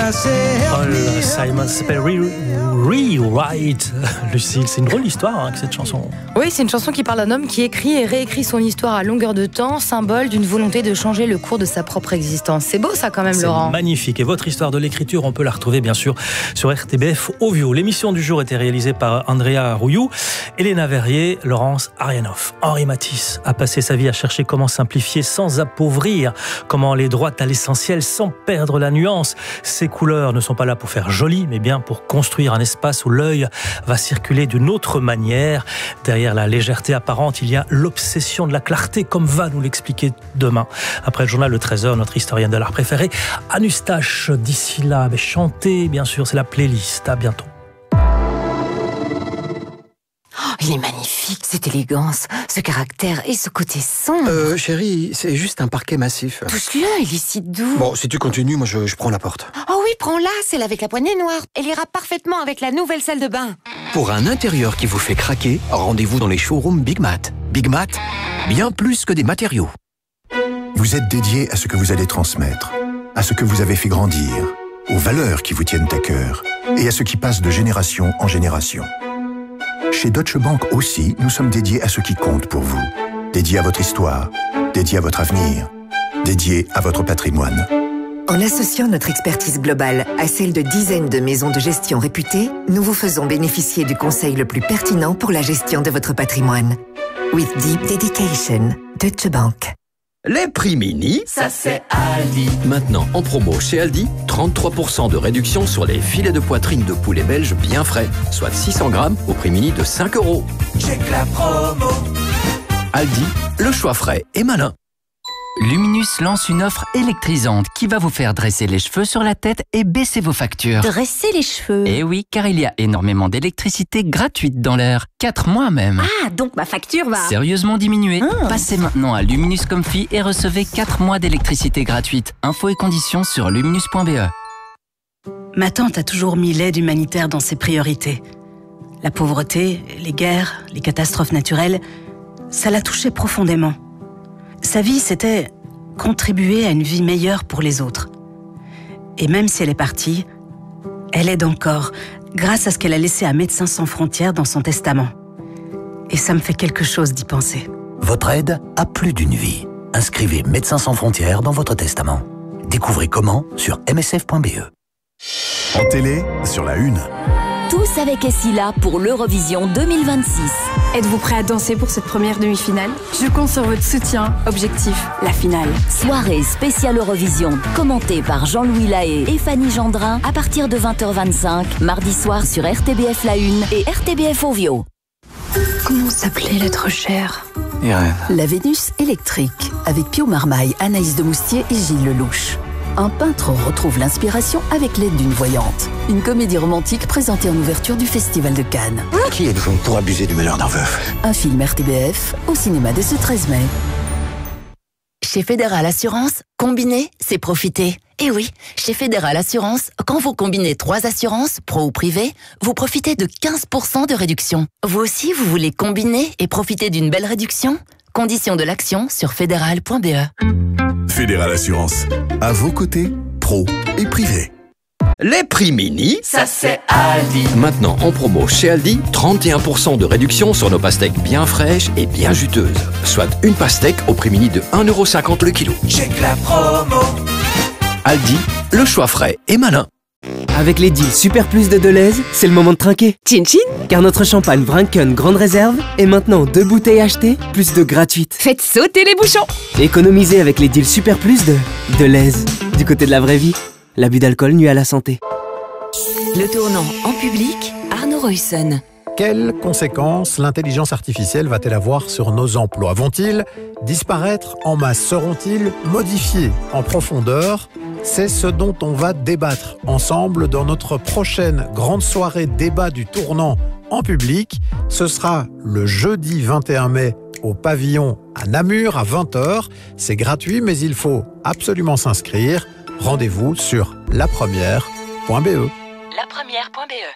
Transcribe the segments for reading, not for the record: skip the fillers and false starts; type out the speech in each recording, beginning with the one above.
Paul Simon s'appelle Rewrite. Lucille, c'est une drôle d'histoire cette chanson. Oui, c'est une chanson qui parle d'un homme qui écrit et réécrit son histoire à longueur de temps, symbole d'une volonté de changer le cours de sa propre existence. C'est beau ça quand même, Laurent. C'est magnifique. Et votre histoire de l'écriture, on peut la retrouver bien sûr sur RTBF Ovio. L'émission du jour était réalisée par Andrea Rouillou, Elena Verrier, Laurence Arianoff. Henri Matisse a passé sa vie à chercher comment simplifier sans appauvrir, comment aller droit à l'essentiel sans perdre la nuance. Ces couleurs ne sont pas là pour faire joli, mais bien pour construire un espace où l'œil va circuler d'une autre manière. Derrière la légèreté apparente, il y a l'obsession de la clarté, comme va nous l'expliquer demain. Après le journal Le Trésor, notre historienne de l'art préférée, Anne Eustache. D'ici là, chantez, bien sûr, c'est la playlist. À bientôt. Il est magnifique, cette élégance, ce caractère et ce côté sombre. Chérie, c'est juste un parquet massif. Touche-le, il est si doux. Bon, si tu continues, moi je prends la porte. Oh oui, prends-la, celle avec la poignée noire. Elle ira parfaitement avec la nouvelle salle de bain. Pour un intérieur qui vous fait craquer, rendez-vous dans les showrooms Big Mat. Big Mat, bien plus que des matériaux. Vous êtes dédié à ce que vous allez transmettre, à ce que vous avez fait grandir, aux valeurs qui vous tiennent à cœur et à ce qui passe de génération en génération. Chez Deutsche Bank aussi, nous sommes dédiés à ce qui compte pour vous. Dédiés à votre histoire, dédiés à votre avenir, dédiés à votre patrimoine. En associant notre expertise globale à celle de dizaines de maisons de gestion réputées, nous vous faisons bénéficier du conseil le plus pertinent pour la gestion de votre patrimoine. With deep dedication, Deutsche Bank. Les prix mini, ça c'est Aldi. Maintenant en promo chez Aldi, 33% de réduction sur les filets de poitrine de poulet belge bien frais, soit 600 grammes au prix mini de 5 €. Check la promo. Aldi, le choix frais et malin. Luminus lance une offre électrisante qui va vous faire dresser les cheveux sur la tête et baisser vos factures. Dresser les cheveux? Eh oui, car il y a énormément d'électricité gratuite dans l'air. 4 mois même. Ah, donc ma facture va sérieusement diminuer. Passez maintenant à Luminus Comfy et recevez 4 mois d'électricité gratuite. Infos et conditions sur luminus.be. Ma tante a toujours mis l'aide humanitaire dans ses priorités. La pauvreté, les guerres, les catastrophes naturelles, ça l'a touchée profondément. Sa vie, c'était contribuer à une vie meilleure pour les autres. Et même si elle est partie, elle aide encore, grâce à ce qu'elle a laissé à Médecins sans frontières dans son testament. Et ça me fait quelque chose d'y penser. Votre aide a plus d'une vie. Inscrivez Médecins sans frontières dans votre testament. Découvrez comment sur msf.be. En télé, sur la une. Tous avec Essila pour l'Eurovision 2026. Êtes-vous prêt à danser pour cette première demi-finale? Je compte sur votre soutien. Objectif, la finale. Soirée spéciale Eurovision, commentée par Jean-Louis Lahaye et Fanny Gendrin à partir de 20h25, mardi soir sur RTBF La Une et RTBF Ovio. Comment s'appelait l'être cher? Irène. La Vénus électrique, avec Pio Marmaille, Anaïs de Moustier et Gilles Lelouch. Un peintre retrouve l'inspiration avec l'aide d'une voyante. Une comédie romantique présentée en ouverture du Festival de Cannes. Qui êtes-vous pour abuser du malheur d'un veuf? Un film RTBF au cinéma dès ce 13 mai. Chez Fédéral Assurance, combiner, c'est profiter. Et oui, chez Fédéral Assurance, quand vous combinez 3 assurances, pro ou privé, vous profitez de 15% de réduction. Vous aussi, vous voulez combiner et profiter d'une belle réduction? Conditions de l'action sur fédéral.be. Fédéral Assurance, à vos côtés, pro et privé. Les prix mini, Ça c'est Aldi. maintenant en promo chez Aldi, 31% de réduction sur nos pastèques bien fraîches et bien juteuses. Soit une pastèque au prix mini de 1,50 € le kilo. Check la promo. Aldi, le choix frais et malin. Avec les deals Super Plus de Deleuze, c'est le moment de trinquer. Chin chin. Car notre champagne Vrinken Grande Réserve est maintenant 2 bouteilles achetées, plus 2 gratuites. Faites sauter les bouchons. Économisez avec les deals Super Plus de Deleuze. Du côté de la vraie vie, l'abus d'alcool nuit à la santé. Le tournant en public, Arnaud Royson. Quelles conséquences l'intelligence artificielle va-t-elle avoir sur nos emplois? Vont-ils disparaître en masse? Seront-ils modifiés en profondeur? C'est ce dont on va débattre ensemble dans notre prochaine grande soirée débat du tournant en public. Ce sera le jeudi 21 mai au pavillon à Namur à 20h. C'est gratuit, mais il faut absolument s'inscrire. Rendez-vous sur lapremière.be. Lapremière.be.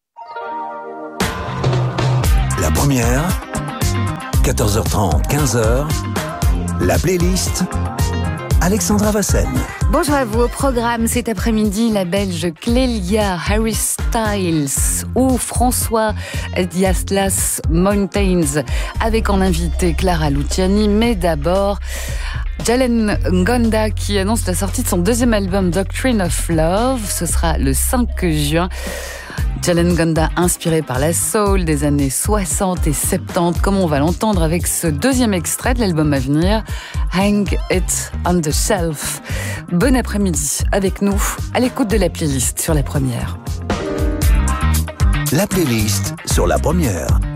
La première, 14h30, 15h, la playlist Alexandra Vassen. Bonjour à vous. Au programme cet après-midi, la Belge Clélia Harry Styles ou François Diaslas Mountains avec en invité Clara Luciani. Mais d'abord, Jalen Ngonda qui annonce la sortie de son deuxième album Doctrine of Love. Ce sera le 5 juin. Jalen Ngonda inspiré par la soul des années 60 et 70, comme on va l'entendre avec ce deuxième extrait de l'album à venir, Hang It on the Shelf. Bon après-midi avec nous, à l'écoute de la playlist sur La Première. La playlist sur La Première.